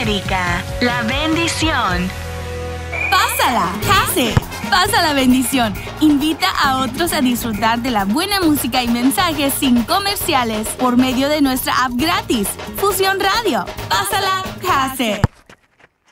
América. La bendición. Pásala, Case. Pasa la bendición. Invita a otros a disfrutar de la buena música y mensajes sin comerciales por medio de nuestra app gratis, Fusión Radio. Pásala, Case.